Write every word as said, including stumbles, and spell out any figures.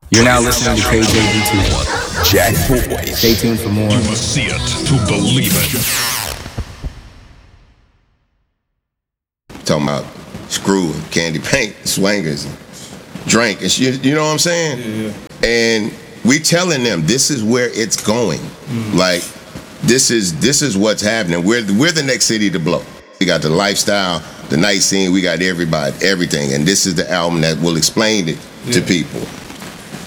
You're now listening to K J B two. Jack Boys. Stay tuned for more. You must see it to believe it. Talking about screw, candy paint, swangers, drink, and shit, you know what I'm saying? Yeah, yeah. And we telling them this is where it's going. Mm. Like this is this is what's happening. We're we're the next city to blow. We got the lifestyle, the night scene. We got everybody, everything, and this is the album that will explain it yeah. to people.